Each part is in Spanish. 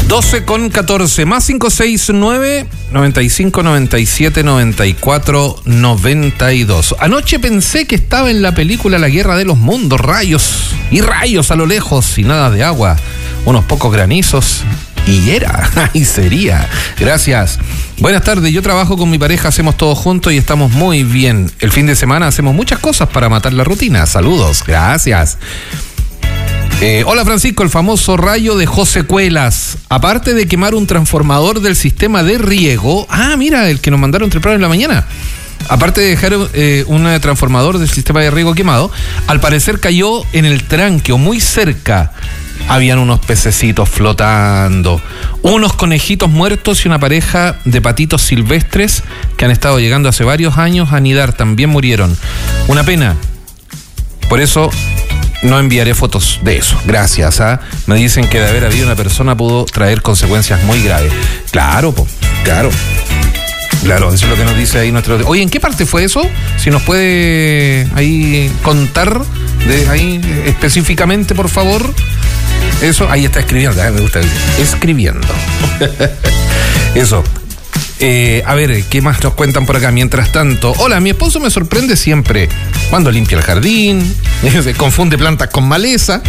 12:14, más 569 95 97 94 92. Anoche pensé que estaba en la película La Guerra de los Mundos, rayos y rayos a lo lejos y nada de agua, unos pocos granizos y ahí sería. Gracias. Buenas tardes, yo trabajo con mi pareja, hacemos todo juntos y estamos muy bien. El fin de semana hacemos muchas cosas para matar la rutina. Saludos, gracias. Hola Francisco, el famoso rayo dejó secuelas. Aparte de quemar un transformador del sistema de riego. Ah, mira, el que nos mandaron temprano en la mañana. Aparte de dejar un transformador del sistema de riego quemado, al parecer cayó en el tranque o muy cerca. Habían unos pececitos flotando, unos conejitos muertos y una pareja de patitos silvestres que han estado llegando hace varios años a anidar. También murieron. Una pena. Por eso no enviaré fotos de eso. Gracias. Me dicen que de haber habido una persona pudo traer consecuencias muy graves. Claro, claro. Claro, eso es lo que nos dice ahí nuestro... Oye, ¿en qué parte fue eso? Si nos puede ahí contar de ahí específicamente, por favor. Eso, ahí está escribiendo, me gusta escribiendo. Eso. A ver, ¿qué más nos cuentan por acá? Mientras tanto, hola, mi esposo me sorprende siempre cuando limpia el jardín, se confunde plantas con maleza.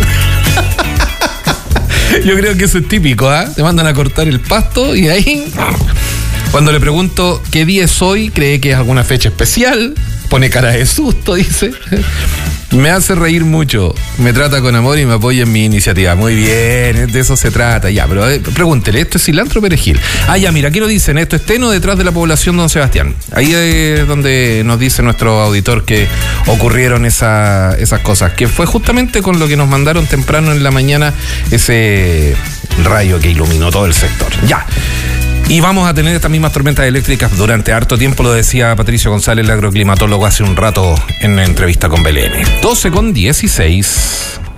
Yo creo que eso es típico, Te mandan a cortar el pasto y ahí... Cuando le pregunto qué día es hoy, cree que es alguna fecha especial, pone cara de susto, dice. Me hace reír mucho, me trata con amor y me apoya en mi iniciativa. Muy bien, de eso se trata. Ya, pero pregúntele, ¿esto es cilantro o perejil? Ah, ya, mira, aquí nos dicen, esto es Teno detrás de la población Don Sebastián. Ahí es donde nos dice nuestro auditor que ocurrieron esas cosas, que fue justamente con lo que nos mandaron temprano en la mañana, ese rayo que iluminó todo el sector. Ya. Y vamos a tener estas mismas tormentas eléctricas durante harto tiempo, lo decía Patricio González, el agroclimatólogo, hace un rato en una entrevista con BLM. 12:16.